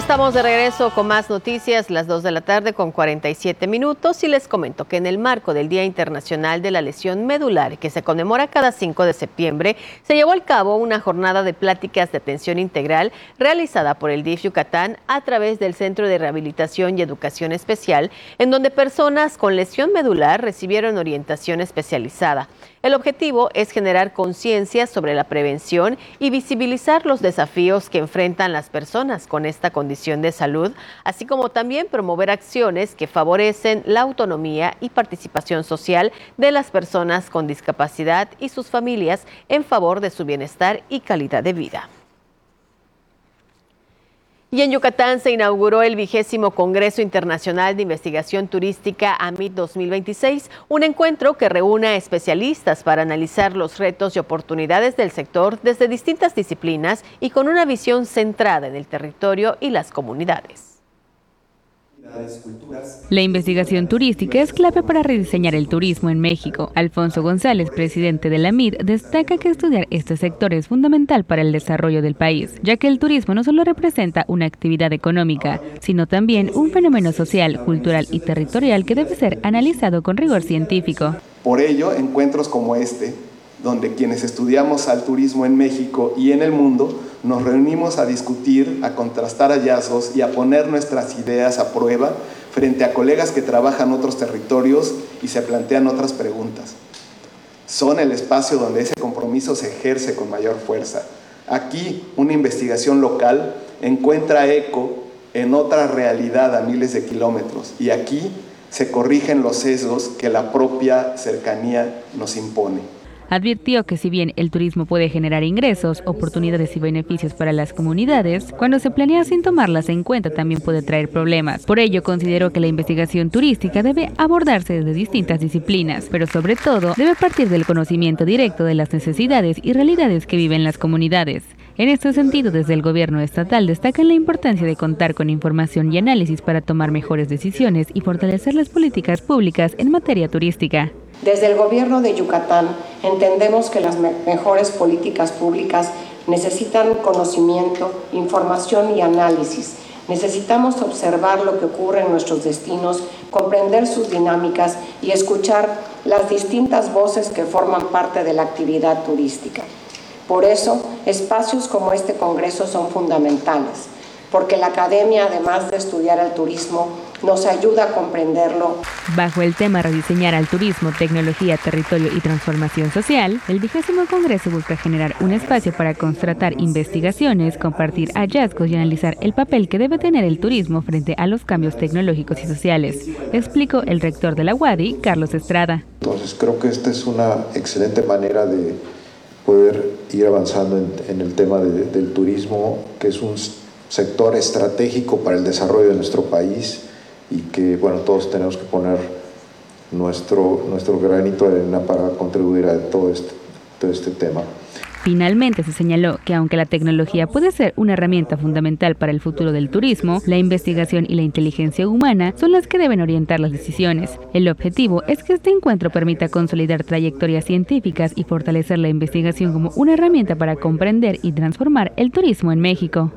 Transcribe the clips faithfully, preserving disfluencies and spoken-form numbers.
Estamos de regreso con más noticias, las dos de la tarde con cuarenta y siete minutos, y les comento que en el marco del Día Internacional de la Lesión Medular, que se conmemora cada cinco de septiembre, se llevó a cabo una jornada de pláticas de atención integral realizada por el D I F Yucatán a través del Centro de Rehabilitación y Educación Especial, en donde personas con lesión medular recibieron orientación especializada. El objetivo es generar conciencia sobre la prevención y visibilizar los desafíos que enfrentan las personas con esta condición de salud, así como también promover acciones que favorecen la autonomía y participación social de las personas con discapacidad y sus familias en favor de su bienestar y calidad de vida. Y en Yucatán se inauguró el vigésimo Congreso Internacional de Investigación Turística A M I T dos mil veintiséis, un encuentro que reúne a especialistas para analizar los retos y oportunidades del sector desde distintas disciplinas y con una visión centrada en el territorio y las comunidades. La investigación turística es clave para rediseñar el turismo en México. Alfonso González, presidente de la A M I T, destaca que estudiar este sector es fundamental para el desarrollo del país, ya que el turismo no solo representa una actividad económica, sino también un fenómeno social, cultural y territorial que debe ser analizado con rigor científico. Por ello, encuentros como este, donde quienes estudiamos al turismo en México y en el mundo, nos reunimos a discutir, a contrastar hallazgos y a poner nuestras ideas a prueba frente a colegas que trabajan en otros territorios y se plantean otras preguntas. Son el espacio donde ese compromiso se ejerce con mayor fuerza. Aquí, una investigación local encuentra eco en otra realidad a miles de kilómetros, y aquí se corrigen los sesgos que la propia cercanía nos impone. Advirtió que si bien el turismo puede generar ingresos, oportunidades y beneficios para las comunidades, cuando se planea sin tomarlas en cuenta también puede traer problemas. Por ello, consideró que la investigación turística debe abordarse desde distintas disciplinas, pero sobre todo debe partir del conocimiento directo de las necesidades y realidades que viven las comunidades. En este sentido, desde el gobierno estatal destacan la importancia de contar con información y análisis para tomar mejores decisiones y fortalecer las políticas públicas en materia turística. Desde el gobierno de Yucatán entendemos que las me- mejores políticas públicas necesitan conocimiento, información y análisis. Necesitamos observar lo que ocurre en nuestros destinos, comprender sus dinámicas y escuchar las distintas voces que forman parte de la actividad turística. Por eso, espacios como este Congreso son fundamentales, porque la academia, además de estudiar el turismo, nos ayuda a comprenderlo. Bajo el tema Rediseñar al turismo, tecnología, territorio y transformación social, el vigésimo Congreso busca generar un espacio para constatar investigaciones, compartir hallazgos y analizar el papel que debe tener el turismo frente a los cambios tecnológicos y sociales, explicó el rector de la U A D I, Carlos Estrada. Entonces creo que esta es una excelente manera de poder ir avanzando en, en el tema de, del turismo, que es un sector estratégico para el desarrollo de nuestro país y que, bueno, todos tenemos que poner nuestro, nuestro granito de arena para contribuir a todo este, todo este tema. Finalmente se señaló que aunque la tecnología puede ser una herramienta fundamental para el futuro del turismo, la investigación y la inteligencia humana son las que deben orientar las decisiones. El objetivo es que este encuentro permita consolidar trayectorias científicas y fortalecer la investigación como una herramienta para comprender y transformar el turismo en México.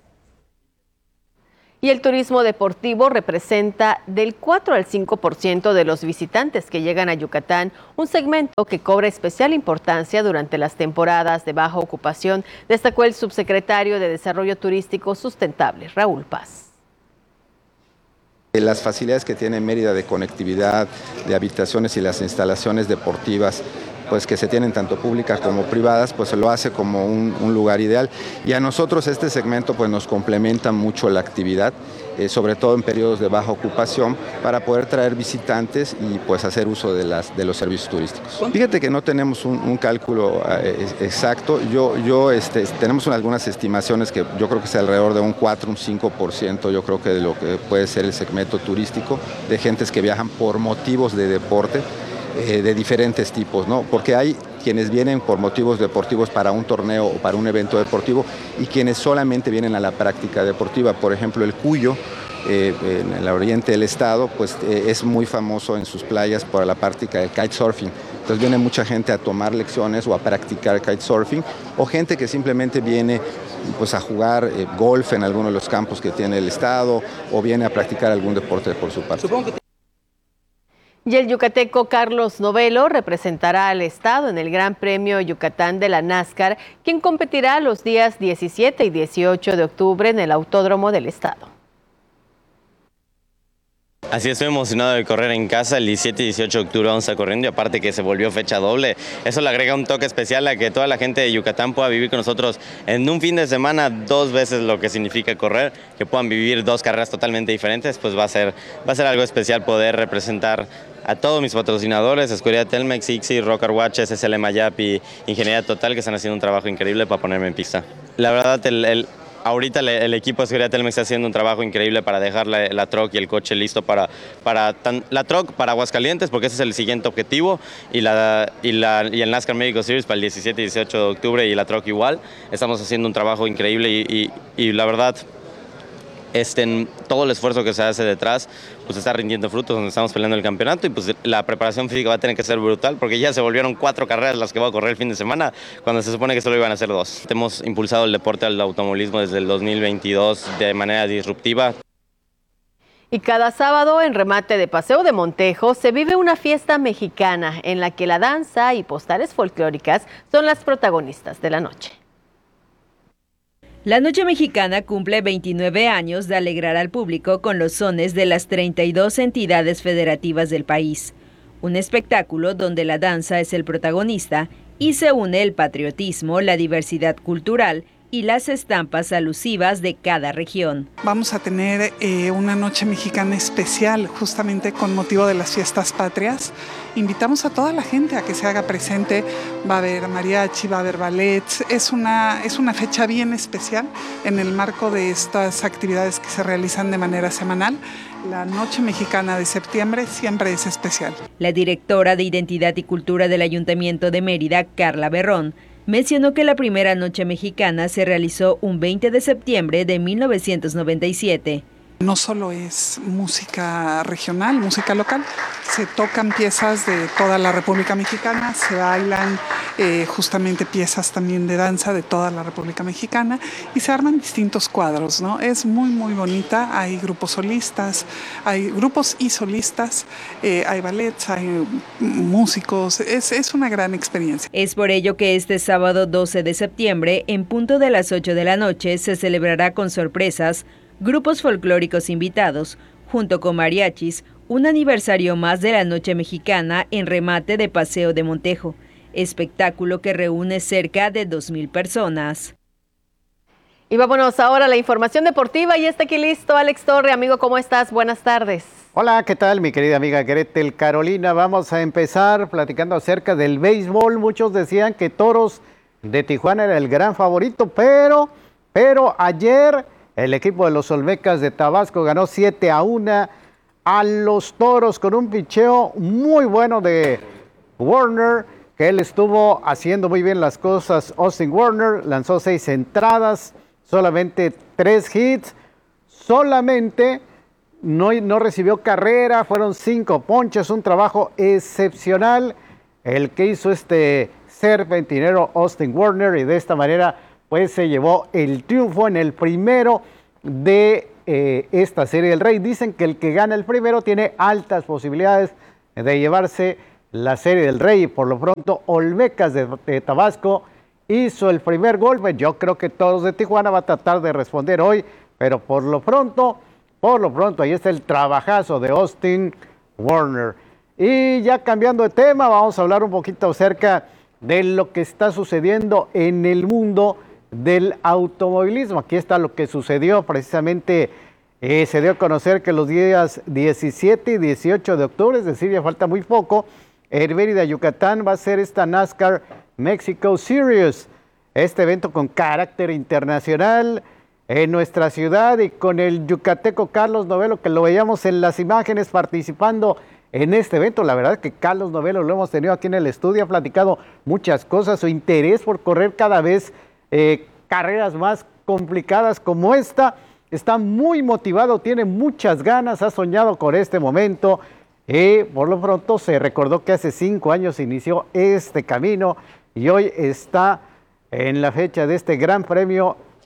Y el turismo deportivo representa del cuatro al cinco por ciento de los visitantes que llegan a Yucatán, un segmento que cobra especial importancia durante las temporadas de baja ocupación, destacó el subsecretario de Desarrollo Turístico Sustentable, Raúl Paz. Las facilidades que tiene Mérida de conectividad, de habitaciones y las instalaciones deportivas, pues que se tienen tanto públicas como privadas, pues se lo hace como un, un lugar ideal. Y a nosotros este segmento pues nos complementa mucho la actividad, eh, sobre todo en periodos de baja ocupación, para poder traer visitantes y pues hacer uso de, las, de los servicios turísticos. Fíjate que no tenemos un, un cálculo eh, exacto, yo, yo este, tenemos algunas estimaciones que yo creo que es alrededor de un cuatro, un cinco por ciento, yo creo que de lo que puede ser el segmento turístico, de gentes que viajan por motivos de deporte, Eh, de diferentes tipos, ¿no? Porque hay quienes vienen por motivos deportivos para un torneo o para un evento deportivo y quienes solamente vienen a la práctica deportiva. Por ejemplo, el Cuyo, eh, en el oriente del estado, pues eh, es muy famoso en sus playas por la práctica del kitesurfing. Entonces viene mucha gente a tomar lecciones o a practicar kitesurfing, o gente que simplemente viene pues a jugar eh, golf en alguno de los campos que tiene el estado o viene a practicar algún deporte por su parte. Y el yucateco Carlos Novelo representará al estado en el Gran Premio Yucatán de la NASCAR, quien competirá los días diecisiete y dieciocho de octubre en el Autódromo del estado. Así estoy emocionado de correr en casa, el diecisiete y dieciocho de octubre vamos a estar corriendo y aparte que se volvió fecha doble, eso le agrega un toque especial a que toda la gente de Yucatán pueda vivir con nosotros en un fin de semana dos veces lo que significa correr, que puedan vivir dos carreras totalmente diferentes, pues va a ser, va a ser algo especial poder representar a todos mis patrocinadores, Escudería Telmex, Ixi, Rocker Watch, S S L Mayap y Ingeniería Total, que están haciendo un trabajo increíble para ponerme en pista. La verdad, el, el Ahorita el equipo de Escudería Telmex está haciendo un trabajo increíble para dejar la, la troc y el coche listo para, para tan, la troc para Aguascalientes, porque ese es el siguiente objetivo, y, la, y, la, y el NASCAR México Series para el diecisiete y dieciocho de octubre y la troc igual. Estamos haciendo un trabajo increíble y, y, y la verdad, este, todo el esfuerzo que se hace detrás pues está rindiendo frutos, donde estamos peleando el campeonato y pues la preparación física va a tener que ser brutal porque ya se volvieron cuatro carreras las que voy a correr el fin de semana cuando se supone que solo iban a ser dos. Hemos impulsado el deporte al automovilismo desde el dos mil veintidós de manera disruptiva. Y cada sábado en remate de Paseo de Montejo se vive una fiesta mexicana en la que la danza y postales folclóricas son las protagonistas de la noche. La Noche Mexicana cumple veintinueve años de alegrar al público con los sones de las treinta y dos entidades federativas del país. Un espectáculo donde la danza es el protagonista y se une el patriotismo, la diversidad cultural y las estampas alusivas de cada región. Vamos a tener eh, una Noche Mexicana especial justamente con motivo de las fiestas patrias. Invitamos a toda la gente a que se haga presente. Va a haber mariachi, va a haber ballets. Es una, es una fecha bien especial en el marco de estas actividades que se realizan de manera semanal. La Noche Mexicana de septiembre siempre es especial. La directora de Identidad y Cultura del Ayuntamiento de Mérida, Carla Berrón, mencionó que la primera Noche Mexicana se realizó un veinte de septiembre de mil novecientos noventa y siete. No solo es música regional, música local, se tocan piezas de toda la República Mexicana, se bailan eh, justamente piezas también de danza de toda la República Mexicana y se arman distintos cuadros, ¿no? Es muy, muy bonita, hay grupos solistas, hay grupos y solistas, eh, hay ballets, hay músicos, es, es una gran experiencia. Es por ello que este sábado doce de septiembre, en punto de las ocho de la noche, se celebrará con sorpresas, grupos folclóricos invitados, junto con mariachis, un aniversario más de la Noche Mexicana en remate de Paseo de Montejo, espectáculo que reúne cerca de dos mil personas. Y vámonos ahora a la información deportiva y está aquí listo Alex Torre. Amigo, ¿cómo estás? Buenas tardes. Hola, ¿qué tal mi querida amiga Gretel Carolina? Vamos a empezar platicando acerca del béisbol. Muchos decían que Toros de Tijuana era el gran favorito, pero, pero ayer el equipo de los Olmecas de Tabasco ganó siete a uno a los Toros con un picheo muy bueno de Warner, que él estuvo haciendo muy bien las cosas. Austin Warner lanzó seis entradas, solamente tres hits, solamente no, no recibió carrera, fueron cinco ponches, un trabajo excepcional el que hizo este serpentinero Austin Warner y de esta manera pues se llevó el triunfo en el primero de eh, esta Serie del Rey. Dicen que el que gana el primero tiene altas posibilidades de llevarse la Serie del Rey y por lo pronto Olmecas de, de Tabasco hizo el primer golpe. Yo creo que Toros de Tijuana va a tratar de responder hoy, pero por lo pronto, por lo pronto ahí está el trabajazo de Austin Warner. Y ya cambiando de tema, vamos a hablar un poquito acerca de lo que está sucediendo en el mundo del automovilismo. Aquí está lo que sucedió precisamente, eh, se dio a conocer que los días diecisiete y dieciocho de octubre, es decir, ya falta muy poco, en Mérida, Yucatán, va a ser esta NASCAR Mexico Series, este evento con carácter internacional en nuestra ciudad y con el yucateco Carlos Novelo, que lo veíamos en las imágenes participando en este evento. La verdad es que Carlos Novelo lo hemos tenido aquí en el estudio, ha platicado muchas cosas, su interés por correr cada vez Eh, carreras más complicadas como esta, está muy motivado, tiene muchas ganas, ha soñado con este momento y por lo pronto se recordó que hace cinco años inició este camino y hoy está en la fecha de este gran premio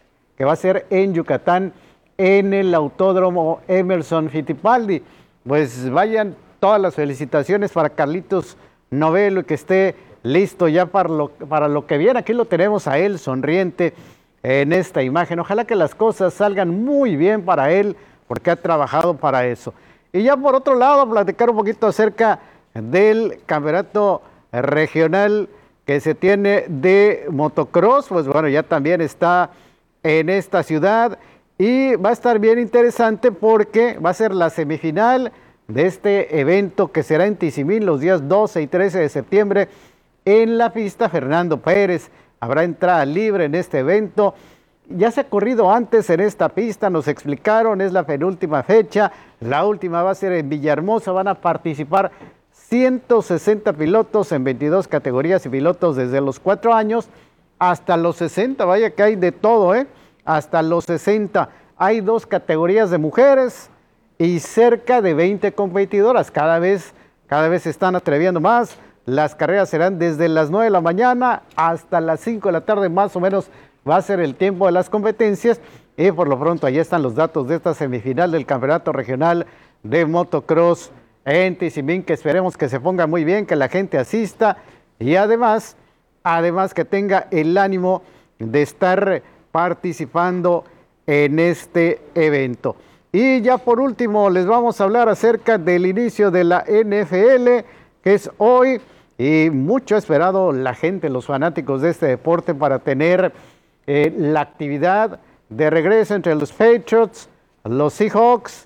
que va a ser en Yucatán, en el Autódromo Emerson Fittipaldi. Pues vayan todas las felicitaciones para Carlitos Novelo y que esté listo ya para lo, para lo que viene. Aquí lo tenemos a él sonriente en esta imagen. Ojalá que las cosas salgan muy bien para él, porque ha trabajado para eso. Y ya por otro lado, platicar un poquito acerca del campeonato regional que se tiene de motocross. Pues bueno, ya también está en esta ciudad y va a estar bien interesante porque va a ser la semifinal de este evento que será en Tizimín los días doce y trece de septiembre en la pista Fernando Pérez. Habrá entrada libre en este evento. Ya se ha corrido antes en esta pista, nos explicaron, es la penúltima fecha. La última va a ser en Villahermosa, van a participar ciento sesenta pilotos en veintidós categorías y pilotos desde los cuatro años hasta los sesenta. Vaya que hay de todo, ¿eh? Hasta los sesenta. Hay dos categorías de mujeres y cerca de veinte competidoras. Cada vez, cada vez se están atreviendo más. Las carreras serán desde las nueve de la mañana hasta las cinco de la tarde, más o menos va a ser el tiempo de las competencias. Y por lo pronto, ahí están los datos de esta semifinal del Campeonato Regional de Motocross en Tizimín, que esperemos que se ponga muy bien, que la gente asista y además, además que tenga el ánimo de estar participando en este evento. Y ya por último les vamos a hablar acerca del inicio de la N F L, que es hoy, y mucho esperado la gente, los fanáticos de este deporte, para tener eh, la actividad de regreso entre los Patriots, los Seahawks,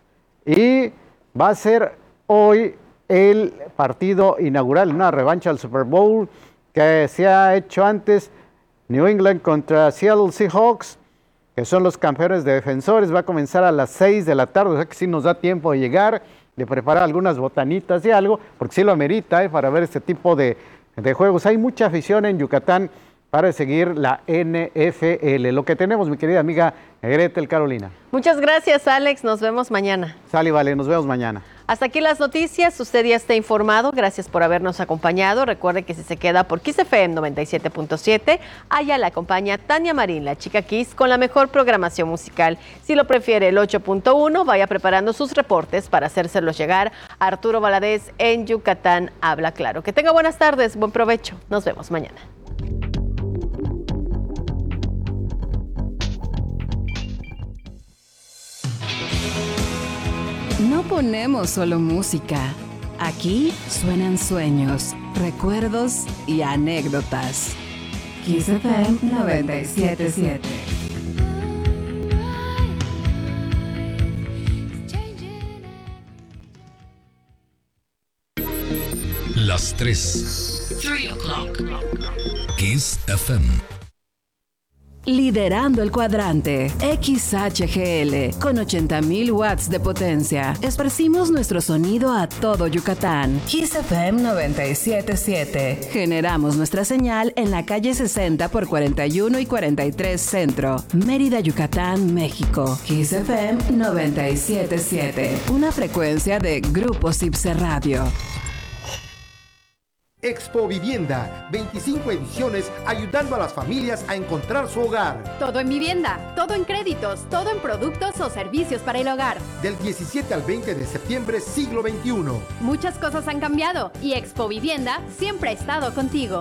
y va a ser hoy el partido inaugural, una revancha al Super Bowl que se ha hecho antes, New England contra Seattle Seahawks, que son los campeones de defensores. Va a comenzar a las seis de la tarde, o sea que sí nos da tiempo de llegar, de preparar algunas botanitas y algo, porque sí lo amerita, ¿eh? Para ver este tipo de, de juegos. Hay mucha afición en Yucatán para seguir la N F L. Lo que tenemos, mi querida amiga Gretel Carolina. Muchas gracias, Alex. Nos vemos mañana. Sale, vale, nos vemos mañana. Hasta aquí las noticias. Usted ya está informado. Gracias por habernos acompañado. Recuerde que si se queda por Kiss F M noventa y siete punto siete, allá la acompaña Tania Marín, la chica Kiss, con la mejor programación musical. Si lo prefiere el ocho punto uno, vaya preparando sus reportes para hacérselos llegar a Arturo Valadez en Yucatán Habla Claro. Que tenga buenas tardes, buen provecho. Nos vemos mañana. No ponemos solo música. Aquí suenan sueños, recuerdos y anécdotas. Kiss F M noventa y siete punto siete. Las tres. Three o'clock. Kiss F M. Liderando el cuadrante, X H G L, con ochenta mil watts de potencia. Esparcimos nuestro sonido a todo Yucatán. Kiss F M noventa y siete punto siete. Generamos nuestra señal en la calle sesenta por cuarenta y uno y cuarenta y tres Centro, Mérida, Yucatán, México. Kiss F M noventa y siete punto siete. Una frecuencia de Grupo Cipse Radio. Expo Vivienda, veinticinco ediciones ayudando a las familias a encontrar su hogar. Todo en vivienda, todo en créditos, todo en productos o servicios para el hogar. Del diecisiete al veinte de septiembre, siglo veintiuno. Muchas cosas han cambiado y Expo Vivienda siempre ha estado contigo.